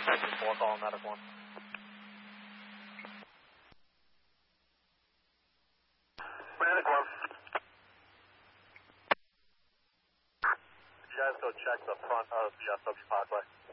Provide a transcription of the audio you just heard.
Taxi 4, calling Medic 1. Medic 1. You guys go check the front of the SW Parkway.